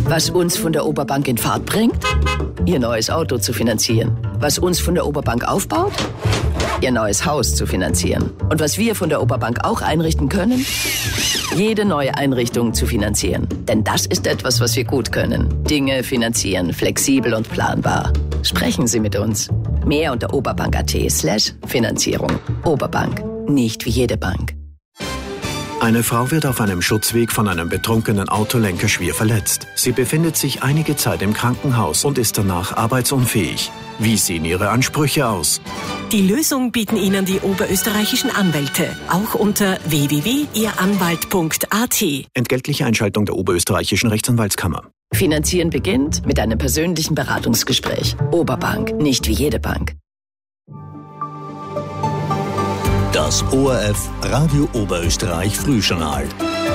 Was uns von der Oberbank in Fahrt bringt? Ihr neues Auto zu finanzieren. Was uns von der Oberbank aufbaut? Ihr neues Haus zu finanzieren. Und was wir von der Oberbank auch einrichten können? Jede neue Einrichtung zu finanzieren. Denn das ist etwas, was wir gut können. Dinge finanzieren, flexibel und planbar. Sprechen Sie mit uns. Mehr unter oberbank.at/Finanzierung. Oberbank. Nicht wie jede Bank. Eine Frau wird auf einem Schutzweg von einem betrunkenen Autolenker schwer verletzt. Sie befindet sich einige Zeit im Krankenhaus und ist danach arbeitsunfähig. Wie sehen ihre Ansprüche aus? Die Lösung bieten Ihnen die oberösterreichischen Anwälte, auch unter www.ihranwalt.at. Entgeltliche Einschaltung der oberösterreichischen Rechtsanwaltskammer. Finanzieren beginnt mit einem persönlichen Beratungsgespräch. Oberbank. Nicht wie jede Bank. Das ORF Radio Oberösterreich Frühjournal.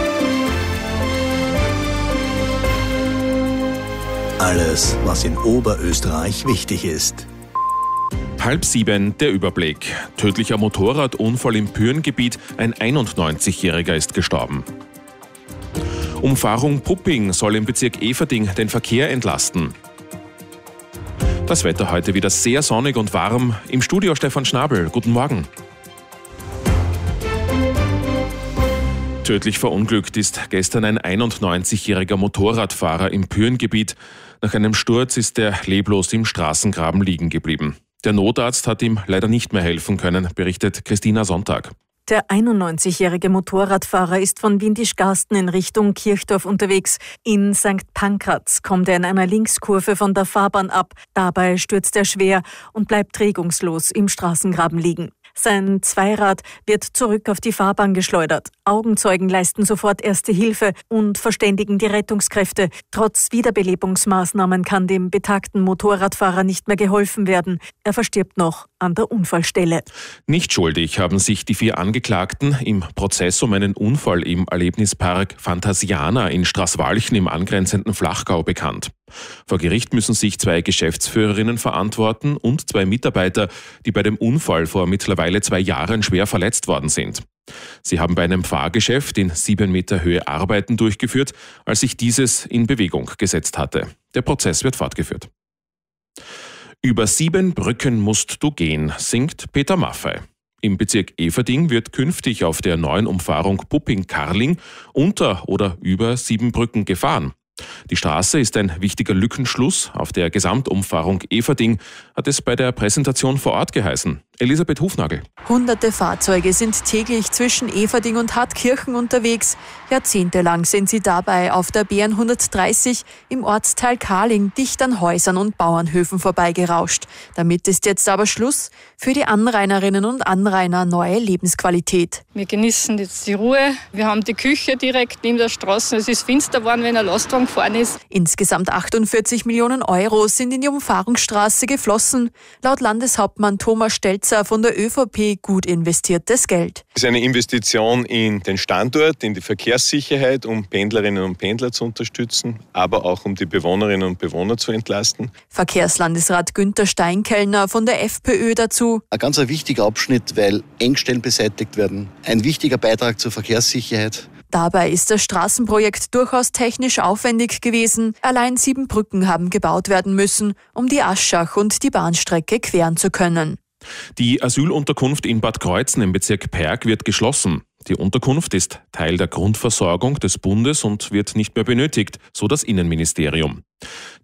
Alles, was in Oberösterreich wichtig ist. 6:30 der Überblick. Tödlicher Motorradunfall im Pyhrngebiet. Ein 91-Jähriger ist gestorben. Umfahrung Pupping soll im Bezirk Eferding den Verkehr entlasten. Das Wetter heute wieder sehr sonnig und warm. Im Studio Stefan Schnabel. Guten Morgen. Tödlich verunglückt ist gestern ein 91-jähriger Motorradfahrer im Pyhrngebiet. Nach einem Sturz ist er leblos im Straßengraben liegen geblieben. Der Notarzt hat ihm leider nicht mehr helfen können, berichtet Christina Sonntag. Der 91-jährige Motorradfahrer ist von Windischgarsten in Richtung Kirchdorf unterwegs. In St. Pankraz kommt er in einer Linkskurve von der Fahrbahn ab. Dabei stürzt er schwer und bleibt regungslos im Straßengraben liegen. Sein Zweirad wird zurück auf die Fahrbahn geschleudert. Augenzeugen leisten sofort erste Hilfe und verständigen die Rettungskräfte. Trotz Wiederbelebungsmaßnahmen kann dem betagten Motorradfahrer nicht mehr geholfen werden. Er verstirbt noch an der Unfallstelle. Nicht schuldig haben sich die 4 Angeklagten im Prozess um einen Unfall im Erlebnispark Phantasiana in Straßwalchen im angrenzenden Flachgau bekannt. Vor Gericht müssen sich 2 Geschäftsführerinnen verantworten und 2 Mitarbeiter, die bei dem Unfall vor mittlerweile 2 Jahren schwer verletzt worden sind. Sie haben bei einem Fahrgeschäft in 7 Meter Höhe Arbeiten durchgeführt, als sich dieses in Bewegung gesetzt hatte. Der Prozess wird fortgeführt. Über 7 Brücken musst du gehen, singt Peter Maffay. Im Bezirk Eferding wird künftig auf der neuen Umfahrung Pupping-Karling unter oder über 7 Brücken gefahren. Die Straße ist ein wichtiger Lückenschluss auf der Gesamtumfahrung Eferding, hat es bei der Präsentation vor Ort geheißen. Elisabeth Hufnagel. Hunderte Fahrzeuge sind täglich zwischen Eferding und Hartkirchen unterwegs. Jahrzehntelang sind sie dabei auf der BN 130 im Ortsteil Karling dicht an Häusern und Bauernhöfen vorbeigerauscht. Damit ist jetzt aber Schluss. Für die Anrainerinnen und Anrainer neue Lebensqualität. Wir genießen jetzt die Ruhe. Wir haben die Küche direkt neben der Straße. Es ist finster geworden, wenn ein Lastwagen gefahren ist. Insgesamt 48 Millionen Euro sind in die Umfahrungsstraße geflossen. Laut Landeshauptmann Thomas Stelzer von der ÖVP gut investiertes Geld. Es ist eine Investition in den Standort, in die Verkehrssicherheit, um Pendlerinnen und Pendler zu unterstützen, aber auch um die Bewohnerinnen und Bewohner zu entlasten. Verkehrslandesrat Günther Steinkellner von der FPÖ dazu. Ein ganz wichtiger Abschnitt, weil Engstellen beseitigt werden. Ein wichtiger Beitrag zur Verkehrssicherheit. Dabei ist das Straßenprojekt durchaus technisch aufwendig gewesen. Allein 7 Brücken haben gebaut werden müssen, um die Aschach und die Bahnstrecke queren zu können. Die Asylunterkunft in Bad Kreuzen im Bezirk Perg wird geschlossen. Die Unterkunft ist Teil der Grundversorgung des Bundes und wird nicht mehr benötigt, so das Innenministerium.